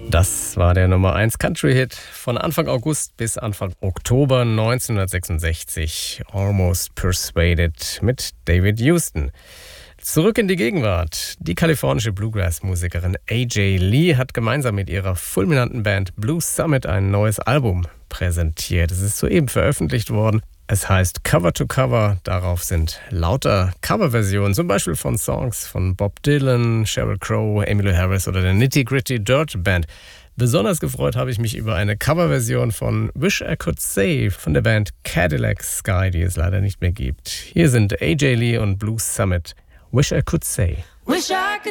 Das war der Nummer 1 Country-Hit von Anfang August bis Anfang Oktober 1966. Almost Persuaded mit David Houston. Zurück in die Gegenwart. Die kalifornische Bluegrass-Musikerin A.J. Lee hat gemeinsam mit ihrer fulminanten Band Blue Summit ein neues Album präsentiert. Es ist soeben veröffentlicht worden. Es heißt Cover to Cover. Darauf sind lauter Coverversionen, zum Beispiel von Songs von Bob Dylan, Sheryl Crow, Emmylou Harris oder der Nitty Gritty Dirt Band. Besonders gefreut habe ich mich über eine Coverversion von Wish I Could Say von der Band Cadillac Sky, die es leider nicht mehr gibt. Hier sind A.J. Lee und Blue Summit. Wish I Could Say. Wish I could